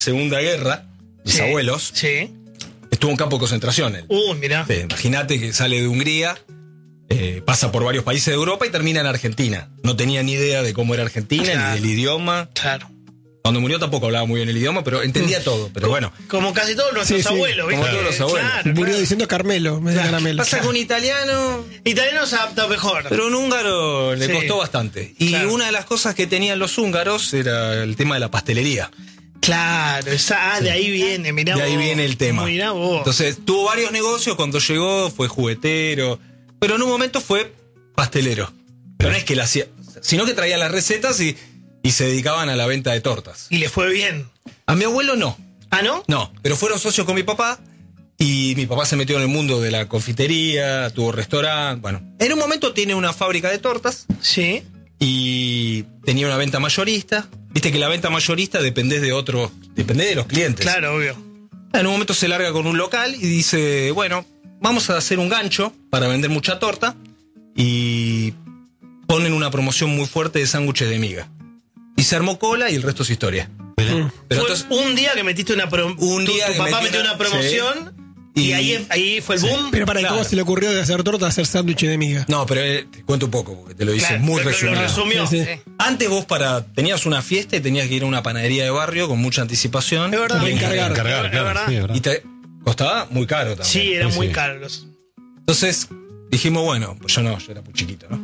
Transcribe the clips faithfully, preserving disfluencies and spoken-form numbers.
Segunda Guerra, mis Sí, abuelos, Sí. estuvo en campo de concentración. Él. Uh, mirá. Sí, imagínate que sale de Hungría, eh, pasa por varios países de Europa y termina en Argentina. No tenía ni idea de cómo era Argentina, Claro. ni del idioma. Claro. Cuando murió tampoco hablaba muy bien el idioma, pero entendía todo. Pero bueno, Como casi todos nuestros Sí, sí. abuelos, ¿viste? Como todos los abuelos. Claro, Murió claro. diciendo Carmelo, en vez de caramelo. pasa con italiano, Italiano se adapta mejor. pero un húngaro le Sí. costó bastante. Y Claro. una de las cosas que tenían los húngaros era el tema de la pastelería. Claro, esa, ah, de ahí viene, mirá De ahí vos. viene el tema. Mirá vos. Entonces, tuvo varios negocios. Cuando llegó fue juguetero, pero en un momento fue pastelero. Pero no es que la hacía, sino que traía las recetas y, y se dedicaban a la venta de tortas. y le fue bien. A mi abuelo no, ¿Ah, no? no, pero fueron socios con mi papá y mi papá se metió en el mundo de la confitería, tuvo restaurante. Bueno, en un momento tiene una fábrica de tortas Sí. y tenía una venta mayorista. Viste que la venta mayorista depende de otro, depende de los clientes. Claro, obvio. En un momento se larga con un local y dice, bueno, vamos a hacer un gancho para vender mucha torta y ponen una promoción muy fuerte de sándwiches de miga. Y se armó cola y el resto es historia. Pero Fue entonces, un día que metiste una pro- Un tu, día tu que papá metí metió una- una promoción sí. y, Y- ahí, ahí fue el boom. Pero para, Claro. ¿cómo se le ocurrió de hacer torta a hacer sándwich de miga? no, pero eh, te cuento un poco, porque te lo hice Claro, muy lo- lo resumido. resumió. Sí, sí. Antes vos para tenías una fiesta y tenías que ir a una panadería de barrio con mucha anticipación. Es verdad. Para encargar. Encargar, Es claro. verdad. Sí, es verdad. Y te costaba muy caro también. Sí, eran Sí, muy sí. caros. Entonces dijimos, bueno, pues yo no, yo era muy chiquito, ¿no?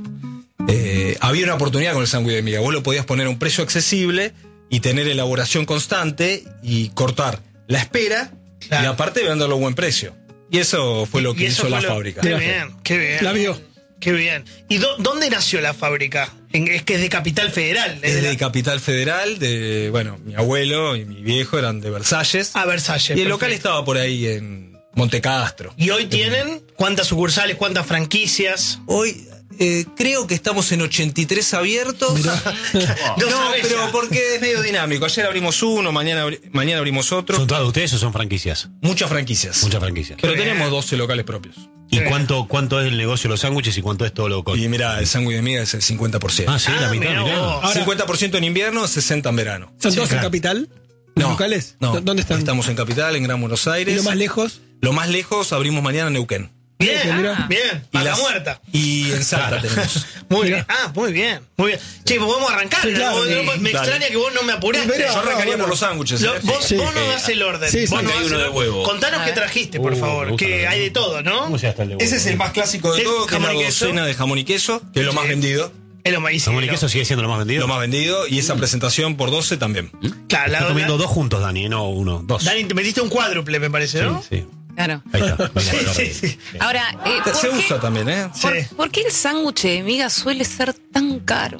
Eh, había una oportunidad con el sándwich de miga. Vos lo podías poner a un precio accesible y tener elaboración constante y cortar la espera Claro. y aparte venderlo a buen precio. Y eso fue lo Y que eso hizo fue la lo- fábrica. Qué bien, qué bien. La vio. Qué bien. ¿Y dó- dónde nació la fábrica? En- es que es de Capital Federal. Es de de la- Capital Federal, de, bueno, mi abuelo y mi viejo eran de Versalles. Ah, Versalles. y el local perfecto. estaba por ahí en Montecastro. ¿Y hoy tienen cuántas sucursales, cuántas franquicias? Hoy eh, creo que estamos en ochenta y tres abiertos. No No, sabés pero ya. porque es medio dinámico. Ayer abrimos uno, mañana, abri- mañana abrimos otro. ¿Son todas de ustedes o son franquicias? Muchas franquicias. Muchas franquicias. Pero Qué bien. tenemos doce locales propios. ¿Y Sí. cuánto, cuánto es el negocio de los sándwiches y cuánto es todo lo con? Y mira, el sándwich de miga es el cincuenta por ciento. Ah, sí, la Ah, mitad, mirá mirá. vos. Ahora- cincuenta por ciento en invierno, sesenta en verano. ¿Son Sí, todos en claro. Capital? ¿Los locales? No. ¿Dó- ¿Dónde están? Estamos en Capital, en Gran Buenos Aires. ¿Y lo más lejos? Lo más lejos abrimos mañana en Neuquén. Bien, Bien, mirá. bien. Y A la las- muerta. Y en Salta tenemos. Muy Mirá. bien. Ah, muy bien. Muy bien. Che, pues podemos arrancar. Sí, claro, ¿no? sí. No, me Dale. extraña que vos no me apuraste. Pero- Yo arrancaría bueno. por los sándwiches. Lo- ¿eh? vos, Sí. vos no das el orden. Sí, sí. Vos no Acá hay das uno el de orden. huevo. Contanos A qué ver. trajiste, por Uh, favor. me gusta Que la hay de verdad. todo, ¿no? ¿Cómo se llama el de huevo? Ese es el más clásico de ¿Es todo, que es jamón la y queso? docena de jamón y queso, que es lo más Sí. vendido. Es lo más ¿Jamón y queso sigue siendo lo más vendido? Lo más vendido, y esa presentación por doce también. Claro, la, Está comiendo la- dos juntos, Dani, ¿eh? no uno, dos. Dani, te metiste un cuádruple, me parece, ¿no? Sí, sí. Claro. Ahí está. Venga, Sí, ahora sí, sí. sí. Ahora, eh, ¿por, Se qué, usa también, ¿eh? por- Sí. por qué el sándwich de miga suele ser tan caro?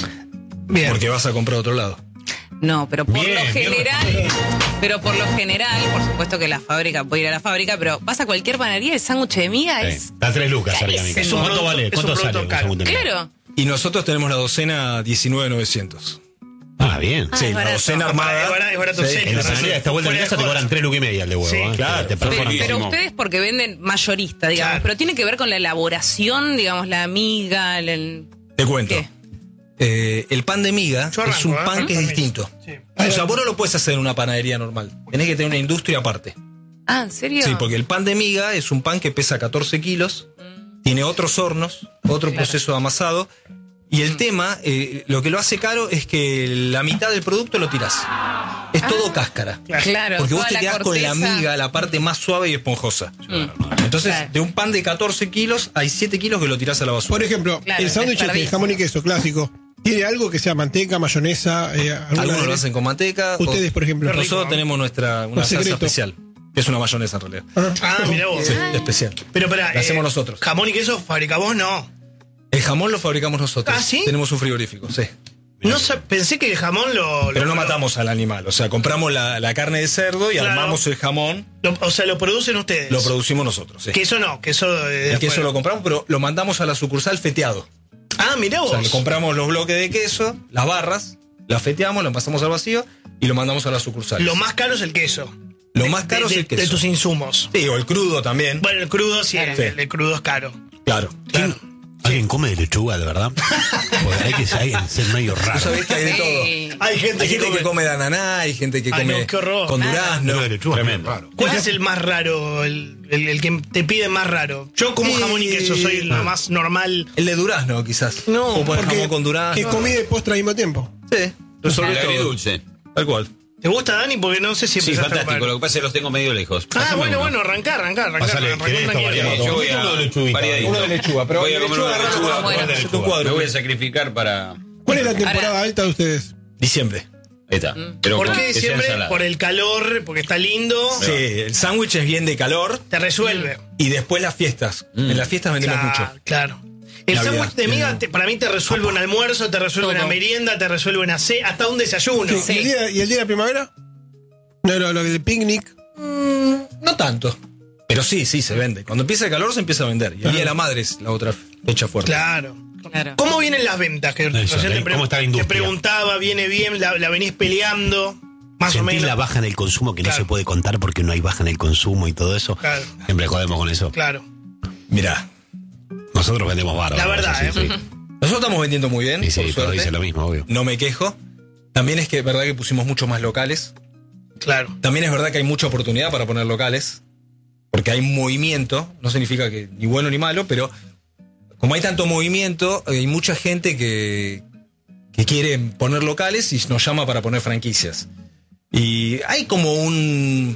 Bien. Porque vas a comprar a otro lado. No, pero por Bien, lo bien general, pero por lo general, por supuesto que la fábrica, puede ir a la fábrica, pero vas a cualquier panadería, el sándwich de miga Sí. es... Está a tres lucas, cerca de mi casa. Es un ¿Cuánto producto- vale? es un ¿Cuánto producto sale? un caro. sándwich de miga? Claro. Y nosotros tenemos la docena diecinueve mil novecientos. Ah, bien. Ah, Sí, es la barato. docena armada. Es barato, es barato, Sí, serio. En la Sí, panadería de esta vuelta de mi fuera casa te de cobran joda. tres lucas y media el de huevo. Sí, ¿eh? claro. Te perforan Pero, pero todo. ustedes porque venden mayorista, digamos, Claro. pero tiene que ver con la elaboración, digamos, la miga, el... el- Te cuento. ¿Qué? Eh, el pan de miga Yo arranco, es un ¿eh? pan que es Permiso. distinto. Sí. O sea, vos no lo puedes hacer en una panadería normal. Tenés que tener una industria aparte. Ah, ¿en serio? Sí, porque el pan de miga es un pan que pesa catorce kilos, tiene otros hornos, otro Claro. proceso de amasado. Y el tema, eh, lo que lo hace caro es que la mitad del producto lo tirás. Es todo cáscara. Claro, Porque vos toda te la quedás con la corteza. miga, la parte más suave y esponjosa. Mm. Entonces, Claro. de un pan de catorce kilos, hay siete kilos que lo tirás a la basura. Por ejemplo, Claro, el sándwich este de desperdicio. jamón y queso clásico. ¿Tiene algo que sea manteca, mayonesa? Eh, alguna Algunos de- lo hacen con manteca. o- Ustedes, por ejemplo. Nosotros tenemos nuestra una Un salsa secreto. especial. Que es una mayonesa en realidad. Ah, mirá vos. Sí, especial. Pero espera, La hacemos nosotros. Jamón y queso fabrica vos, no. El jamón lo fabricamos nosotros. ¿Ah, sí? Tenemos un frigorífico, sí. No sé, pensé que el jamón lo. Pero lo- no matamos al animal. O sea, compramos la, la carne de cerdo y Claro. armamos el jamón. lo- o sea, lo producen ustedes. Lo producimos nosotros. Sí. Queso no, queso de. El queso afuera. lo compramos, pero lo mandamos a la sucursal feteado. Ah, mirá O vos. sea, le compramos los bloques de queso, las barras, las feteamos, lo pasamos al vacío y lo mandamos a la sucursal. Lo más caro es el queso. Lo De- más caro de- es el de- queso. De tus insumos. Sí, o el crudo también. Bueno, el crudo sí, Claro. el, el crudo es caro. Claro. Claro. ¿Alguien ¿Alguien come de lechuga, de verdad? Porque hay que, hay que ser medio raro. Vos sabés que hay de Sí. todo. Hay gente, Hay gente come. que come de ananá, hay gente que Ay, come no, qué horror. con Nada. durazno. de lechuga. Tremendo. ¿Cuál es el más raro? El, el- el que te pide más raro. Yo como Sí. jamón y queso, soy lo más normal. El de durazno, quizás. No, o poner Porque jamón con durazno. es comida y postre al mismo tiempo. Sí, resolve El todo. agridulce. Tal cual. ¿Te gusta, Dani? Porque no sé si Sí, empezaste a fantástico. comer. Lo que pasa es que los tengo medio lejos. Ah, Pásame bueno, uno. bueno, arrancar, arrancar, arrancar. Pásale, arrancar ¿querés esto, tranquilo. Mariano? Eh, yo voy a. Uno de lechuguita. variadito. Uno de lechuga, pero voy a de comer lechuga uno de agarra lechuga. bueno. Bueno, Hacete un cuadro. Me voy a sacrificar para. ¿Cuál es la Ahora- temporada alta de ustedes? Diciembre. Ahí está. Pero ¿Por con- qué que sea diciembre? ensalada. Por el calor, porque está lindo. Sí, el sándwich es bien de calor Te resuelve. y después las fiestas. En las fiestas vendemos Claro, mucho. claro. El Navidad. sándwich de miga te- para mí te resuelve un almuerzo, te resuelve Todo. una merienda, te resuelve una cena, hasta un desayuno. ¿Y, el día, ¿Y el día de primavera? No, no, lo del picnic. No tanto. Pero sí, sí, se vende. Cuando empieza el calor se empieza a vender. Y el Día de la Madre es la otra fecha fuerte. Claro. Claro. ¿Cómo vienen las ventas? Que recién ¿eh? te, pre- ¿Cómo está la te industria? preguntaba, ¿viene bien? ¿La, la venís peleando? Más o Sentís menos. la baja en el consumo que Claro. no se puede contar porque no hay baja en el consumo y todo eso. Claro. Siempre jodemos con eso. Claro. Mirá, Nosotros vendemos bárbaro. La verdad, eso sí, ¿eh? sí. nosotros estamos vendiendo muy bien. Y sí, por todos suerte. dicen lo mismo, obvio. No me quejo. También es que es verdad que pusimos muchos más locales. Claro. También es verdad que hay mucha oportunidad para poner locales. Porque hay movimiento. No significa que ni bueno ni malo, pero como hay tanto movimiento, hay mucha gente que, que quiere poner locales y nos llama para poner franquicias. Y hay como un...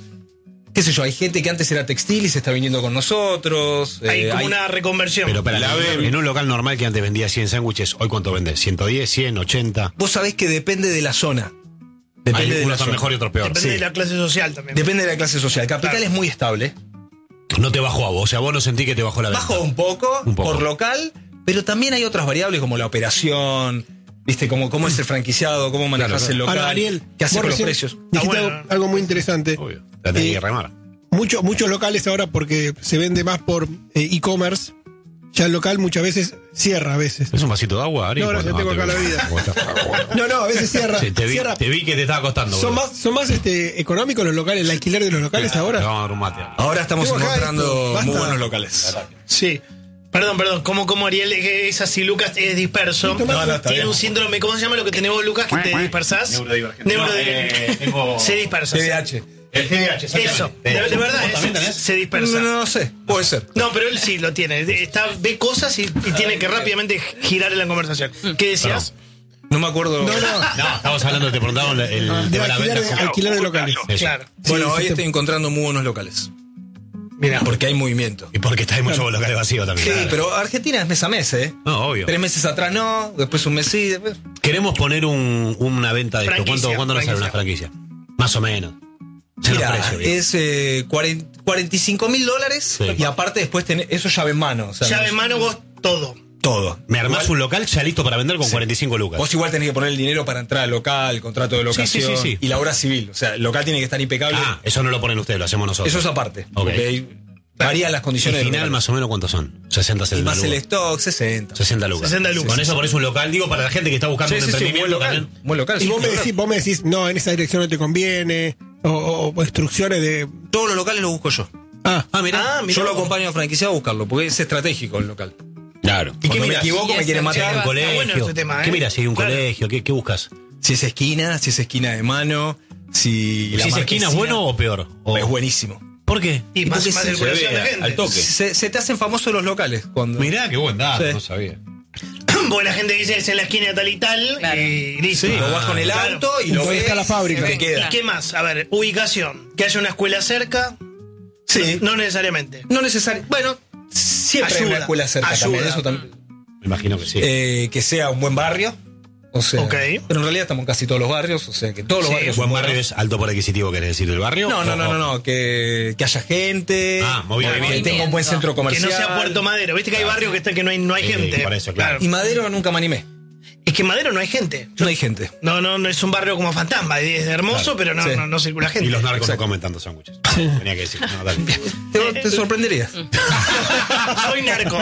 qué sé yo, hay gente que antes era textil y se está viniendo con nosotros. Hay eh, como hay- una reconversión. Pero para La ven. en un local normal que antes vendía cien sándwiches, ¿hoy cuánto vende? ¿ciento diez, cien, ochenta? Vos sabés que depende de la zona. Hay Depende de la unos son zona. mejor y otros peor. Depende sí. de la clase social también. Depende de la clase social. Capital Claro. es muy estable. No te bajó a vos, o sea, vos no sentí que te bajó la venta. Bajó un poco, Un poco. por local, pero también hay otras variables como la operación, viste, cómo, cómo es el franquiciado, cómo manejas Claro, el local, Ahora, Ariel, qué hace vos con los recién precios. Dijiste Ah, bueno. algo, algo muy interesante. Obvio, la tenés Eh, que remar. Muchos, muchos locales ahora, porque se vende más por eh, e-commerce, ya el local muchas veces cierra a veces. ¿Es un vasito de agua, Ari? No, no, Bueno, yo tengo te acá veo. la vida. ¿Cómo estás? No, no, a veces cierra. Sí, te, vi, cierra. te vi que te estaba costando. Son boludo. más, son más este, económicos los locales, el alquiler de los locales Te ahora. vamos a dar un mate. Ahora estamos Tengo acá encontrando esto, basta. muy buenos locales. Sí. Perdón, perdón, como, como Ariel, que es así, Lucas es disperso. No, no, está Tiene bien. un síndrome, ¿cómo se llama lo que tenés vos, Lucas? Que te dispersás. Neurodivergente. Neurodi- No, eh, tengo- Se dispersa. T D A H. El T D A H, Eso, de, de verdad, ¿Vos también es- tenés? se No, dispersa. no, no sé, puede ser. No, pero él sí lo tiene. Está, ve cosas y, y tiene que rápidamente girar en la conversación. ¿Qué decías? No me acuerdo. No, no. No, estamos hablando, te preguntaban el, el De tema de la alquiler, venta. de, alquiler de locales. Eso. Claro. Bueno, Sí, hoy sí, estoy te- encontrando muy buenos locales. Mira. Porque hay movimiento. Y porque está hay muchos locales vacíos también. Sí, Claro. pero Argentina es mes a mes, ¿eh? No, obvio. Tres meses atrás no, después un mes sí, después... Queremos poner un, una venta de esto. Franquicia, ¿Cuánto, cuánto nos sale una franquicia? Más o menos. Sé los Mira, precios, bien. es eh, cuarenta, cuarenta y cinco mil dólares Sí. y aparte después tenés, eso llave en mano. O sea, Llave no- en mano vos todo. Todo. Me armás Igual- un local ya listo para vender con cuarenta y cinco lucas. Vos igual tenés que poner el dinero para entrar al local, contrato de Sí, locación sí, sí, sí. y la obra civil. O sea, el local tiene que estar impecable. Ah, eso no lo ponen ustedes, lo hacemos nosotros. Eso es aparte. Ok. Porque ahí varían las ¿Y condiciones del final local. más o menos cuántos son? sesenta, Y setenta más el lucas. stock, sesenta. sesenta lucas. sesenta lucas. Con eso pones un local, digo, para la gente que está buscando Sí, un sí, sí, buen emprendimiento local. también. Buen local, Y sí, vos me, claro. decís, vos me decís, no, en esa dirección no te conviene, o, o- o instrucciones de... Todos los locales los busco yo. Ah, Ah, mirá. Ah, mirá Yo lo vos. acompaño a franquiciado a buscarlo, porque es estratégico el local. Claro. Y que me mirás? equivoco, Y me es quieren el matar. que Un va- colegio. bueno este tema, ¿eh? ¿Qué miras? Si hay un Claro. colegio, ¿qué, qué buscas? Si es esquina, si es esquina de mano, si la ¿Si es esquina, marquesina- bueno o peor? O- Es buenísimo. ¿Por qué? Y más, porque más se- circulación se de ve gente. al toque. Se, se te hacen famosos los locales cuando. Mirá, qué buen dato, Sí. no sabía. Porque la gente dice es en la esquina de tal y tal. Claro. Y listo. Sí, lo vas con el Claro. auto y lo ¿Dónde ves. está la fábrica? y te queda. ¿Y qué más? A ver, ubicación. Que haya una escuela cerca. Sí. No necesariamente. No necesario. Bueno, siempre hay Ayuda, una escuela cerca ayuda. también. Eso también. Me imagino que sí. Eh, que sea un buen barrio. O sea, Ok. pero en realidad estamos en casi todos los barrios. O sea, que todos los Sí, barrios. ¿Buen son barrio buenos. es alto por adquisitivo, querés decir, del barrio? No, no, O- no, no, no. Que, que haya gente. Ah, movimiento. Que tenga un buen centro Que comercial. no sea Puerto Madero. Viste que hay barrios que, están, que no hay, no hay Sí, gente. por eso, claro. Y Madero nunca me animé. Es que en Madero no hay gente. No hay gente. No, no, no es un barrio como fantasma. Es hermoso, Claro. pero no, Sí. no, no circula gente. Y los narcos Exacto. no comen tantos sándwiches. Tenía que decir. No, dale. Te, te sorprenderías. Soy narco.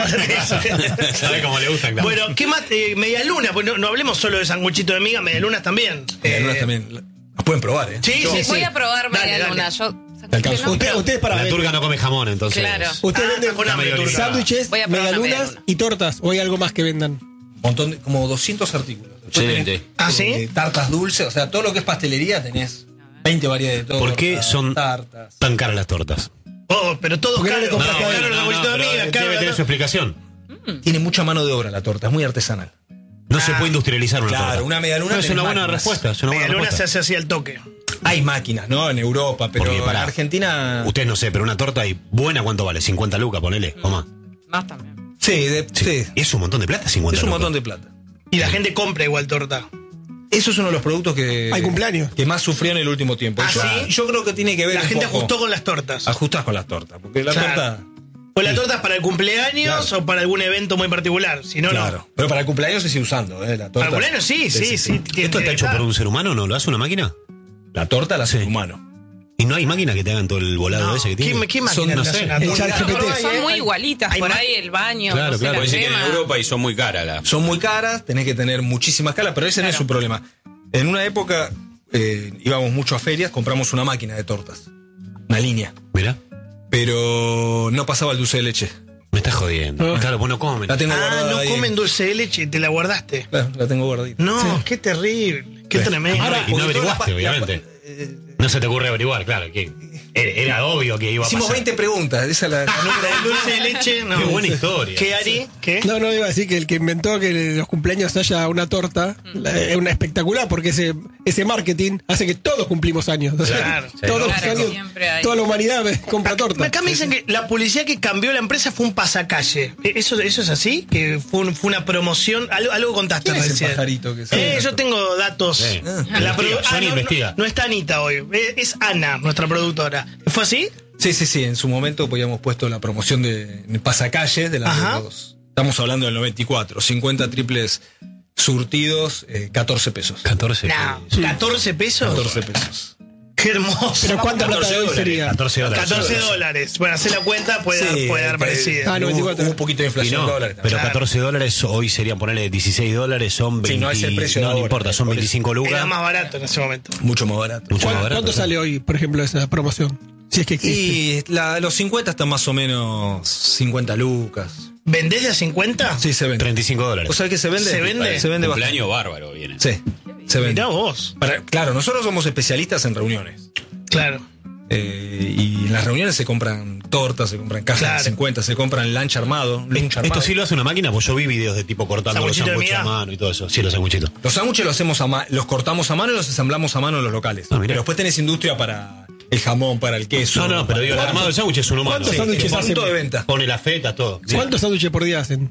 ¿Sabes cómo le gustan? Claro. Bueno, ¿qué más? Eh, medialunas, pues no, no hablemos solo de sanguchito de miga, medialunas también. Eh, Eh, también. Las pueden probar, ¿eh? Sí, Yo- sí, sí. Voy a probar Dale, media dale. luna. Yo, Te alcanzo. no, Usted- ustedes para La vender. turca no come jamón, entonces. Claro. Ustedes Ah, venden con hambre, Una turca. sándwiches, Voy a probar una medialunas medialuna. y tortas. ¿O hay algo más que vendan? montón de, como doscientos artículos. Después tenés, Excelente. ¿Ah, sí? eh, tartas dulces, o sea, todo lo que es pastelería tenés veinte variedades de todo. ¿Por qué son tartas? tan caras las tortas? Oh, pero todos ¿Por qué no le caros. compras Caro, cadena? los sanguchitos de pero miga, caro, debe tener la su explicación. Tiene mucha mano de obra la torta, es muy artesanal. No se puede industrializar una Claro, torta. una medialuna No, es tenés una buena máquinas. respuesta. Es una buena Medialuna se respuesta. hace así al toque. Hay máquinas, ¿no? En Europa, pero Porque, en pará, Argentina. Ustedes no sé, pero una torta y buena, ¿cuánto vale? cincuenta lucas, ponele. O más. más también. Sí, de- Sí. sí. Es un montón de plata, cincuenta Es un lucas. montón de plata. Y la gente compra igual torta. Eso es uno de los productos que. Hay cumpleaños. Que más sufrió en el último tiempo. ¿Ah, yo, sí? yo creo que tiene que ver. La un gente poco- ajustó con las tortas. Ajustás con las tortas. Porque la Claro. torta. O la torta es para el cumpleaños Claro. o para algún evento muy particular. Si no, Claro. no. Pero para el cumpleaños se sigue usando, ¿eh? La torta. Para el cumpleaños sí, sí, sí. tiene- ¿Esto está tiene hecho que por estar. un ser humano o no? ¿Lo hace una máquina? La torta la hace Sí. el humano. ¿Y no hay máquina que te hagan todo el volado No, ese que ¿qué, tiene? qué Son, máquina no te sé, hace una el torta? chat G P T. Son muy igualitas. hay Por ma- ahí el baño. Claro, no sé, claro, la Puede ser que en crema. Europa y son muy caras las. Son muy caras, tenés que tener muchísima escala, pero ese no es Claro. su problema. En una época eh, íbamos mucho a ferias, compramos una máquina de tortas. Una línea. Mirá, Pero no pasaba el dulce de leche. me estás jodiendo. Ah. Claro, pues no comen. La tengo Ah, guardada no ahí. comen dulce de leche, te la guardaste. Claro, la tengo guardadita. No, qué terrible, qué Sí. tremendo. Y no, Ahora, y no porque toda la averiguaste, pa- obviamente. eh, No se te ocurre averiguar, claro. Que era, era obvio que iba a Hicimos pasar. veinte preguntas, esa es la, la número El dulce de leche, no. Qué buena historia. ¿Qué, Ari? ¿Qué? No, no iba a decir que el que inventó que en los cumpleaños haya una torta la- es una espectacular porque ese, ese marketing hace que todos cumplimos años. O sea, Claro, sí. todos los Claro, años, siempre hay. toda la humanidad compra torta. Acá me dicen que la publicidad que cambió la empresa fue un pasacalle. ¿Eso, eso es así? ¿Que fue, un- fue una promoción? Algo, algo contaste ¿Quién es el recién. pajarito que Eh, se- yo tengo datos. Sí. La produ- Investiga, Sony no, investiga. No, no está Anita hoy. Eh, Es Ana, nuestra productora. ¿Fue así? Sí, sí, sí. En su momento habíamos puesto la promoción de en pasacalle de las Ajá. dos. Estamos hablando del noventa y cuatro. cincuenta triples surtidos, eh, catorce pesos. catorce. No. ¿catorce pesos? catorce pesos. Qué hermoso. Pero ¿cuánta plata catorce de hoy dólares, sería? catorce dólares. catorce dólares. Bueno, hacer la cuenta puede, dar, puede dar eh, parecida. Ah, noventa y hubo, cuatro. hubo un poquito de Y inflación no, en dólares. pero Claro. catorce dólares hoy serían ponerle dieciséis dólares, son veinte. Sí, no es el precio de no, no ahora, importa, eh, son por eso. veinticinco lucas. Era más barato en ese momento. Mucho más barato. Mucho más ¿Cuánto, barato. cuánto sale hoy, por ejemplo, esa promoción? Si es que existe. Y la- los cincuenta están más o menos cincuenta lucas. ¿Vendés de a cincuenta? Sí, se vende. treinta y cinco dólares. ¿O sea que se vende? ¿Se vende? Se vende Cumpleaños bárbaro viene. bastante. Sí, se vende. Mirá vos. Para- claro, nosotros somos especialistas en reuniones. Claro. Eh, y en las reuniones se compran tortas, se compran cajas Claro. de cincuenta, se compran lunch armado, lunch armado. Esto sí lo hace una máquina, pues yo vi videos de tipo cortando los Sanguchito de sándwiches a miga. mano y todo eso. Sí, los sanguchitos. Los sándwiches los hacemos a ma- los cortamos a mano y los ensamblamos a mano en los locales. Ah, mirá. pero después tenés industria para el jamón, para el queso. No, no, pero para- digo, el armado del sándwich es un humano. ¿Cuántos Sí, sándwiches el hacen? punto de venta. Pone la feta, todo. Sí. ¿Cuántos sándwiches por día hacen?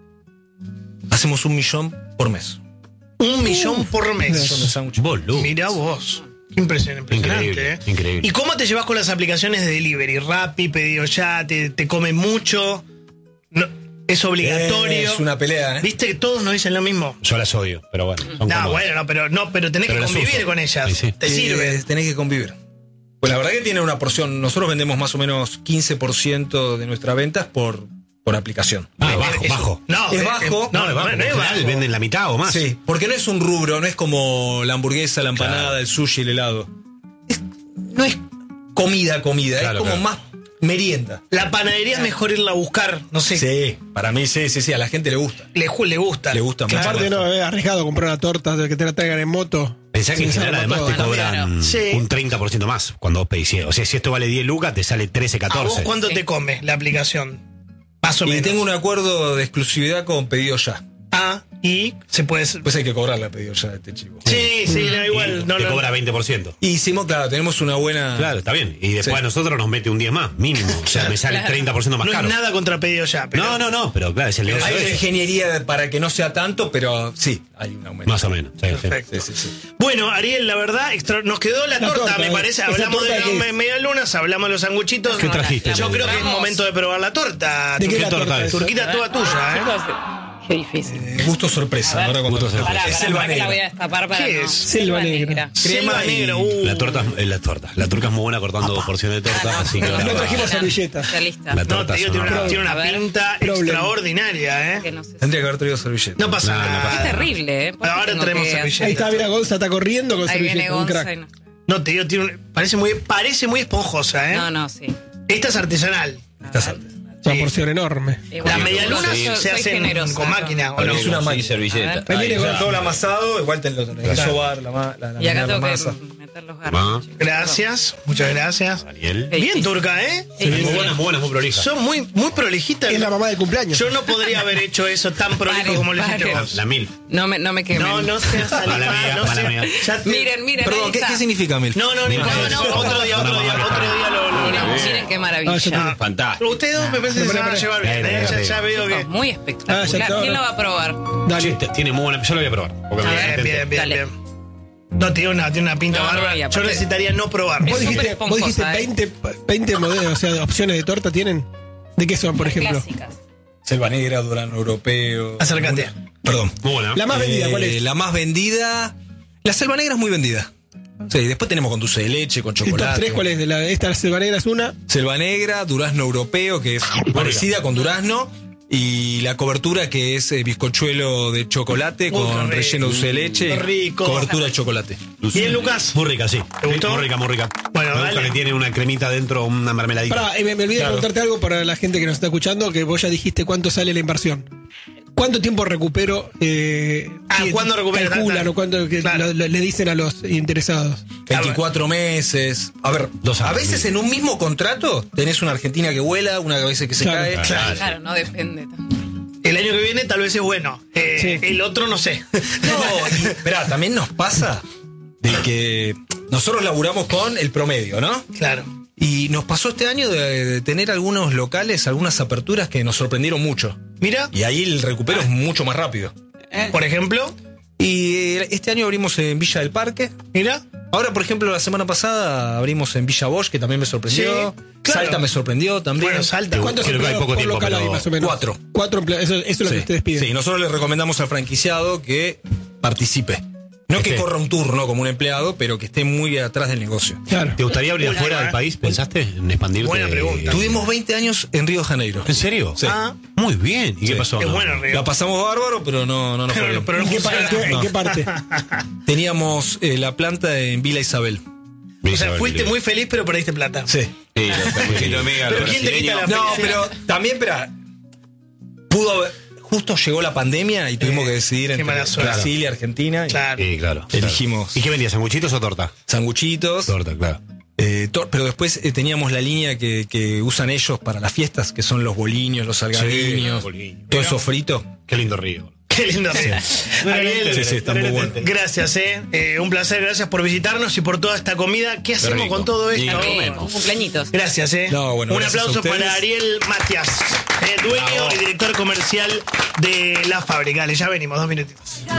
Hacemos un millón por mes. Un millón por Un millón de mes. sándwiches. Boludo. Mirá vos. Qué impresionante. Increíble, Impresionante, ¿eh? increíble. ¿Y cómo te llevas con las aplicaciones de delivery? Rappi, pedido ya, te, te come mucho. No, es obligatorio. Es una pelea, ¿eh? Viste que todos nos dicen lo mismo. Yo las odio, pero bueno. son No, cómodas. bueno, no, pero no, pero tenés Pero que las convivir uso. con ellas. Sí, sí. Te Eh, sirve. tenés que convivir. Pues la verdad que tiene una porción. Nosotros vendemos más o menos quince por ciento de nuestras ventas por, por aplicación. Ah, bajo, Es- bajo. No, Es eh, bajo. eh, No, No, no, bajo. no En es general bajo. venden la mitad o más. Sí, porque no es un rubro, no es como la hamburguesa, la empanada, Claro. el sushi, el helado. Es- no es comida, comida, Claro, es como claro. más merienda. La panadería es mejor irla a buscar, no sé. Sí, para mí sí, sí, sí, a la gente le gusta. Le, ju- le gusta. Le gusta mucho. Aparte, no, es arriesgado comprar una torta de que te la traigan en moto. Pensá que en Sin general saberlo además te todo. cobran Claro. Sí. un treinta por ciento más cuando vos pedís. O sea, si esto vale diez lucas, te sale trece, ¿A vos catorce. cuánto Sí. te come la aplicación? Más o Y menos. tengo un acuerdo de exclusividad con pedido ya. Ah, y se puede. Pues hay que cobrarle a pedido ya a este chico. Sí, sí, no, Y igual. No, te no, cobra veinte por ciento. Y hicimos, claro, tenemos una buena. Claro, está bien. Y después Sí. a nosotros nos mete un diez más, mínimo. O sea, me sale Claro. treinta por ciento más no caro. es nada contra pedido ya. Pero No, no, no, pero claro, es el negocio. Hay una ese. ingeniería para que no sea tanto, pero sí, hay un aumento. Más o menos. Sí, sí. Perfecto. Sí, sí, sí. Bueno, Ariel, la verdad, extra- nos quedó la, La torta, torta, me eh. parece. Esa Hablamos de torta las que- me- medialunas, hablamos de los sanguchitos. ¿Qué trajiste? Yo creo que es Vamos. momento de probar la torta. ¿De qué Turquita- la torta es? Turquita toda tuya, ¿eh? Chicos, Qué difícil. Eh, gusto sorpresa. Ahora cuando- Gusto sorpresa. Pará, Es pará, selva pará que la negra. voy a destapar para ¿Qué no. es? Selva negra. Selva Crema y- negra, uh. La torta es la torta. La turca es muy buena cortando dos porciones de torta, Ah, no, así que no, va- No no, trajimos no, servilletas. Está lista. La No, torta te digo, son- tiene una, tiene una A ver. pinta Problem. extraordinaria, Que ¿eh? no sé si- Tendría que haber traído servilleta. No pasa No, no nada. pasa Es terrible, ¿eh? ¿Por qué Ahora tengo traemos que servilleta. Ahí está, mira, Gonza está corriendo con Ahí viene servilleta, un Gonza crack. y no está. No, te digo, tiene un- parece, muy, parece muy esponjosa, ¿eh? No, no, sí. Esta es artesanal. Estás alta. Una Sí. porción enorme. Igual, Las yo medialunas soy se hacen generosa, con ¿no? máquina, ¿o no? Es una Sí, máquina. servilleta. A ver. Ahí viene Ahí, Gonza. Todo el amasado, igual te lo tenés que sobar, la, ma- la, la, Y acá la tengo masa. que meter los Va. garbanzos. chicos. Gracias, muchas gracias. Ariel. Qué Bien, difícil. turca, ¿eh? Sí, Muy sí. buena, muy buena, muy prolija. Son muy, muy prolijitas. Es la mamá del cumpleaños. Yo no podría haber hecho eso tan prolijo Paren, como lo hiciste paren. vos. La mil. No me, no me quemen. No, no seas Mala animal, mía, no mala seas- mía. ya te- Miren, miren. Perdón, ahí ¿qué, está. ¿qué significa milf? No, no, no, No, importa. no, no. Otro día, otro día, otro día lo... lo- Miren, lo- miren qué Ah, maravilla. ya Fantástico. Ustedes dos me parece que Pero, se van a pero, llevar bien, pero, ¿eh? Ya, pero, ya veo Chicos, que... muy Ah, espectacular. ya está, ¿Quién lo ahora. va a probar? Dale. T- Tiene muy buena. Yo lo voy a probar. porque me A voy a ver, Bien, bien, bien, Dale. bien. No, tiene una, tiene una pinta No, no, bárbara. y Yo aparte- necesitaría no probar. Vos Es súper dijiste, vos dijiste esponjosa, ¿eh? veinte, veinte modelos, o sea, opciones de torta tienen. ¿De qué son, por ejemplo? Clásicas. Selva negra, Durano europeo. Acércate. Una- Perdón. Muy buena. La más vendida, ¿cuál Eh, es? La más vendida. La selva negra es muy vendida. Sí, después tenemos con dulce de leche, con ¿El top chocolate. tres cuál es? De la, esta selva negra es una. Selva negra, durazno europeo, que es parecida con durazno. Y la cobertura que es eh, bizcochuelo de chocolate Uy, con qué rico. relleno de dulce de leche. Qué rico. Cobertura de chocolate. Bien, Lucas. Muy rica, sí. ¿Te gustó? Muy rica, muy rica. Bueno, me gusta dale. que tiene una cremita dentro, una mermeladita. Pará, eh, me, me olvidé Claro. de preguntarte algo para la gente que nos está escuchando, que vos ya dijiste cuánto sale la inversión. ¿Cuánto tiempo recupero? Eh, Ah, que ¿cuándo recupero? Calculan Tanta- o cuánto que Claro. lo- lo- le dicen a los interesados. veinticuatro meses. A ver, Dos a años. veces en un mismo contrato tenés una Argentina que vuela, una a veces que se Claro. cae. Claro. Claro, no depende tanto. El año que viene tal vez es bueno. Eh, Sí. El otro no sé. No, y, esperá, también nos pasa de que nosotros laburamos con el promedio, ¿no? Claro. Y nos pasó este año de, de tener algunos locales, algunas aperturas que nos sorprendieron mucho. Mira, Y ahí el recupero es mucho más rápido. por ejemplo, Y eh, este año abrimos en Villa del Parque. mira. Ahora, por ejemplo, la semana pasada abrimos en Villa Bosch, que también me sorprendió. Sí, claro. Salta me sorprendió también. Bueno, Salta. ¿Cuántos creo que hay empleados poco por tiempo, local pero hay más o menos? cuatro. Cuatro empleados. Eso, eso es lo que Sí. ustedes piden. Sí, nosotros le recomendamos al franquiciado que participe. No que Esté. corra un turno como un empleado, pero que esté muy atrás del negocio. Claro. ¿Te gustaría abrir Buena, afuera ¿eh? del país? ¿Pensaste en expandirte? Buena pregunta. Tuvimos veinte años en Río de Janeiro. ¿En serio? Sí. Ah, Muy bien. ¿Y Sí. qué pasó? es No. bueno, Río. La pasamos bárbaro, pero no, no nos fue Pero, bien. pero no ¿En qué, pa- en funciona. qué- en qué parte? Teníamos eh, la planta en Vila Isabel. O sea, fuiste muy feliz, pero perdiste plata. Sí. Sí, está muy lindo, amiga, Pero los ¿quién te quita brasileños. la No, felicidad? pero también, espera. Pudo haber. Justo llegó la pandemia y tuvimos Eh, que decidir qué entre mala suerte. Brasil y Argentina. y Claro. Sí, claro. Elegimos. ¿Y qué vendías? ¿Sanguchitos o torta? Sanguchitos. Torta, claro. eh, tor- pero después eh, teníamos la línea que, que usan ellos para las fiestas, que son los boliños, los salgadiños, boliños. todo eso frito. Qué lindo río. Qué lindo. Ariel, Sí, sí, está muy bueno. gracias, eh. Eh, Un placer, gracias por visitarnos y por toda esta comida. ¿Qué hacemos rico. con todo Y esto? Eh, un cumpleañitos. Gracias, eh. No, bueno, Un gracias aplauso a ustedes. para Ariel Matias, eh, dueño y director comercial de La Fábrica. Dale, ya venimos, dos minutitos.